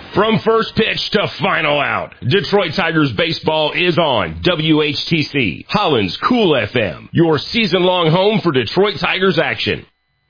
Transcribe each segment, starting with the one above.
From first pitch to final out, Detroit Tigers baseball is on WHTC, Holland's Cool FM, your season-long home for Detroit Tigers action.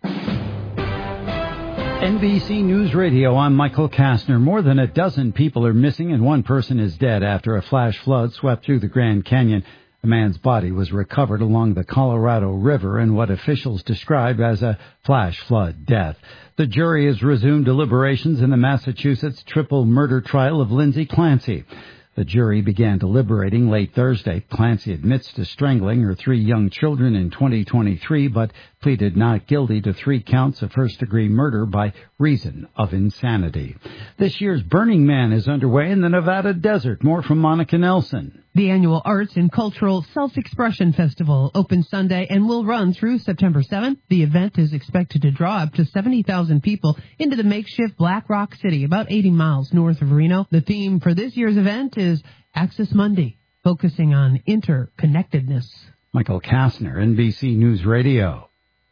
NBC News Radio, I'm Michael Kastner. More than a dozen people are missing and one person is dead after a flash flood swept through the Grand Canyon. A man's body was recovered along the Colorado River in what officials describe as a flash flood death. The jury has resumed deliberations in the Massachusetts triple murder trial of Lindsay Clancy. The jury began deliberating late Thursday. Clancy admits to strangling her 3 young children in 2023, but pleaded not guilty to 3 counts of first-degree murder by reason of insanity. This year's Burning Man is underway in the Nevada desert. More from Monica Nelson. The annual Arts and Cultural Self-Expression Festival opens Sunday and will run through September 7th. The event is expected to draw up to 70,000 people into the makeshift Black Rock City, about 80 miles north of Reno. The theme for this year's event is Access Monday, focusing on interconnectedness. Michael Kastner, NBC News Radio.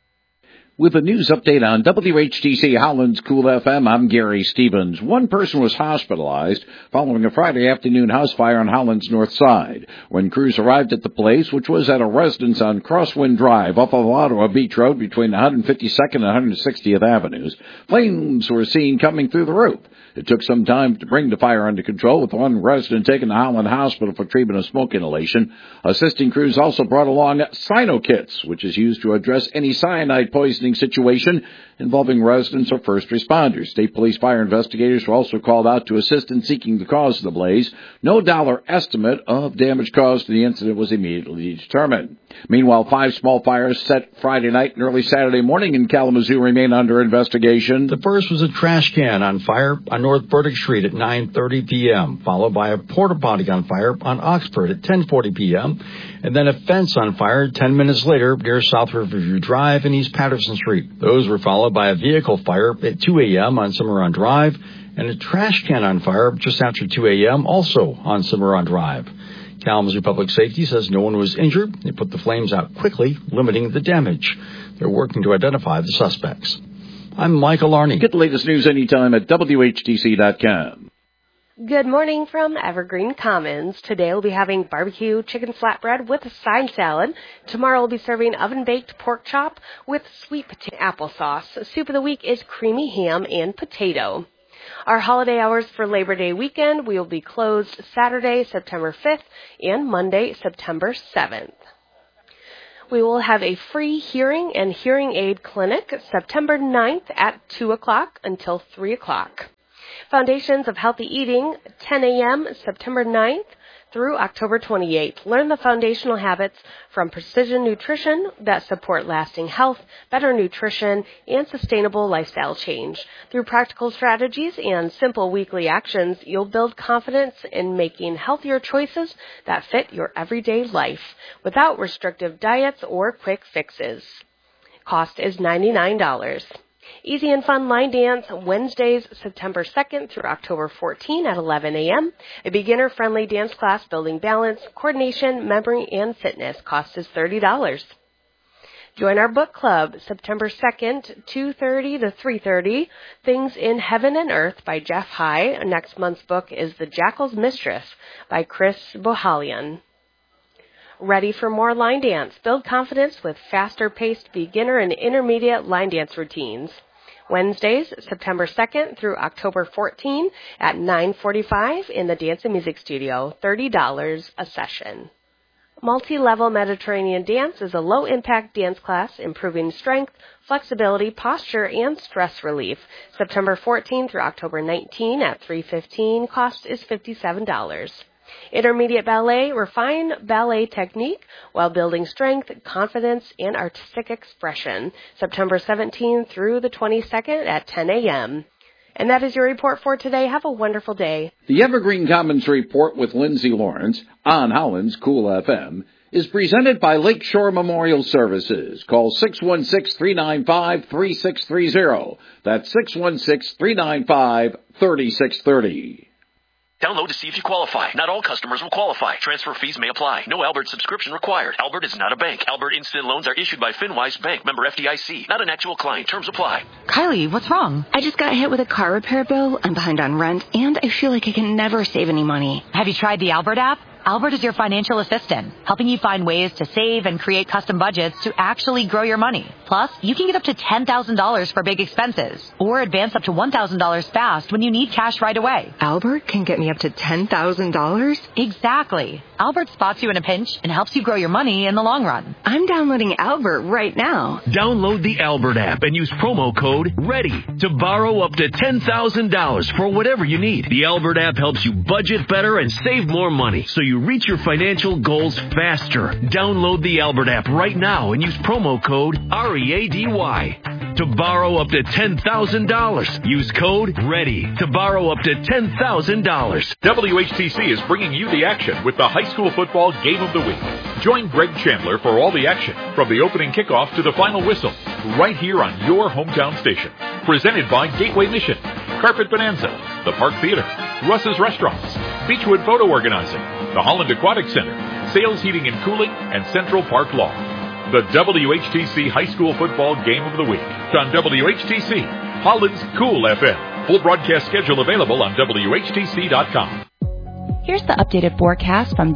With a news update on WHTC Holland's Cool FM, I'm Gary Stevens. One person was hospitalized following a Friday afternoon house fire on Holland's north side. When crews arrived at the place, which was at a residence on Crosswind Drive off of Ottawa Beach Road between 152nd and 160th Avenues, flames were seen coming through the roof. It took some time to bring the fire under control, with one resident taken to Holland Hospital for treatment of smoke inhalation. Assisting crews also brought along cyano kits, which is used to address any cyanide poisoning situation involving residents or first responders. State police fire investigators were also called out to assist in seeking the cause of the blaze. No dollar estimate of damage caused to the incident was immediately determined. Meanwhile, 5 small fires set Friday night and early Saturday morning in Kalamazoo remain under investigation. The first was a trash can on fire on North Burdick Street at 9:30 p.m., followed by a porta potty on fire on Oxford at 10:40 p.m., and then a fence on fire 10 minutes later near South Riverview Drive and East Patterson Street. Those were followed by a vehicle fire at 2 a.m. on Cimarron Drive and a trash can on fire just after 2 a.m. also on Cimarron Drive. Kalamazoo Public Safety says no one was injured. They put the flames out quickly, limiting the damage. They're working to identify the suspects. I'm Michael Arney. Get the latest news anytime at WHTC.com. Good morning from Evergreen Commons. Today we'll be having barbecue chicken flatbread with a side salad. Tomorrow we'll be serving oven-baked pork chop with sweet potato applesauce. Soup of the week is creamy ham and potato. Our holiday hours for Labor Day weekend, we will be closed Saturday, September 5th and Monday, September 7th. We will have a free hearing and hearing aid clinic September 9th at 2 o'clock until 3 o'clock. Foundations of Healthy Eating, 10 a.m., September 9th through October 28th. Learn the foundational habits from precision nutrition that support lasting health, better nutrition, and sustainable lifestyle change. Through practical strategies and simple weekly actions, you'll build confidence in making healthier choices that fit your everyday life without restrictive diets or quick fixes. Cost is $99. Easy and fun line dance Wednesdays, September 2nd through October 14 at 11 a.m. A beginner-friendly dance class building balance, coordination, memory, and fitness. Cost is $30. Join our book club September 2nd, 2:30 to 3:30. Things in Heaven and Earth by Jeff High. Next month's book is The Jackal's Mistress by Chris Bohalian. Ready for more line dance? Build confidence with faster-paced beginner and intermediate line dance routines. Wednesdays, September 2nd through October 14 at 9:45 in the Dance and Music Studio, $30 a session. Multi-level Mediterranean dance is a low-impact dance class improving strength, flexibility, posture, and stress relief. September 14 through October 19 at 3:15. Cost is $57. Intermediate ballet, refine ballet technique while building strength, confidence, and artistic expression. September 17th through the 22nd at 10 a.m. And that is your report for today. Have a wonderful day. The Evergreen Commons Report with Lindsay Lawrence on Holland's Cool FM is presented by Lakeshore Memorial Services. Call 616-395-3630. That's 616-395-3630. Download to see if you qualify. Not all customers will qualify. Transfer fees may apply. No Albert subscription required. Albert is not a bank. Albert Instant Loans are issued by FinWise Bank, member FDIC. Not an actual client. Terms apply. Kylie, what's wrong? I just got hit with a car repair bill. I'm behind on rent, and I feel like I can never save any money. Have you tried the Albert app? Albert is your financial assistant, helping you find ways to save and create custom budgets to actually grow your money. Plus, you can get up to $10,000 for big expenses, or advance up to $1,000 fast when you need cash right away. Albert can get me up to $10,000? Exactly. Albert spots you in a pinch and helps you grow your money in the long run. I'm downloading Albert right now. Download the Albert app and use promo code READY to borrow up to $10,000 for whatever you need. The Albert app helps you budget better and save more money, so you reach your financial goals faster. Download the Albert app right now and use promo code READY to borrow up to $10,000. Use code READY to borrow up to $10,000. WHTC is bringing you the action with the high school football game of the week. Join Greg Chandler for all the action, from the opening kickoff to the final whistle, right here on your hometown station. Presented by Gateway Mission, Carpet Bonanza, the Park Theater, Russ's Restaurants, Beechwood Photo Organizing, the Holland Aquatic Center, Sales Heating and Cooling, and Central Park Law. The WHTC High School Football Game of the Week. It's on WHTC, Holland's Cool FM. Full broadcast schedule available on WHTC.com. Here's the updated forecast from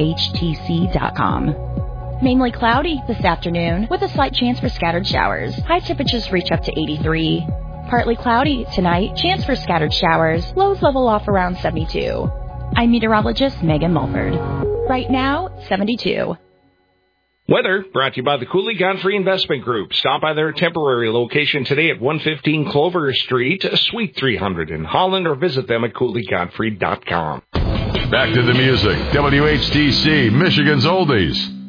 WHTC.com. Mainly cloudy this afternoon with a slight chance for scattered showers. High temperatures reach up to 83. Partly cloudy tonight, chance for scattered showers. Lows level off around 72. I'm meteorologist Megan Mulford. Right now, 72. Weather brought to you by the Cooley Godfrey Investment Group. Stop by their temporary location today at 115 Clover Street, Suite 300 in Holland, or visit them at CooleyGodfrey.com. Back to the music. WHTC, Michigan's Oldies.